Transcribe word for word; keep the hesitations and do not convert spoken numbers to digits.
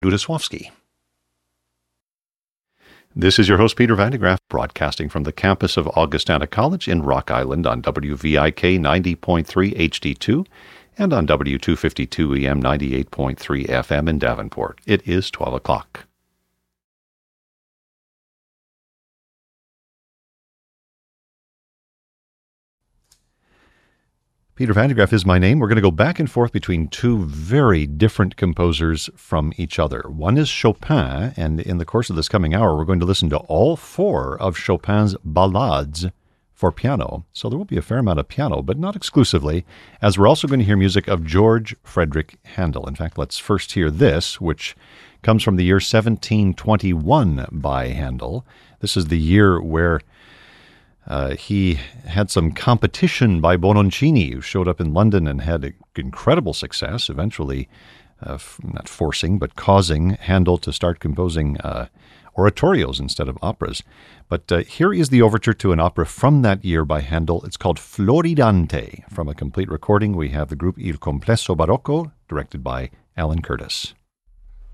Udaswovsky. This is your host, Peter Van de Graaff, broadcasting from the campus of Augustana College in Rock Island on W V I K ninety point three H D two and on W two fifty-two E M ninety-eight point three F M in Davenport. It is twelve o'clock. Peter Van de Graaff is my name. We're going to go back and forth between two very different composers from each other. One is Chopin, and in the course of this coming hour, we're going to listen to all four of Chopin's ballades for piano. So there will be a fair amount of piano, but not exclusively, as we're also going to hear music of George Frederick Handel. In fact, let's first hear this, which comes from the year seventeen twenty-one by Handel. This is the year where Uh, he had some competition by Bononcini, who showed up in London and had incredible success, eventually uh, f- not forcing, but causing Handel to start composing uh, oratorios instead of operas. But uh, here is the overture to an opera from that year by Handel. It's called Floridante. From a complete recording, we have the group Il Complesso Barocco, directed by Alan Curtis.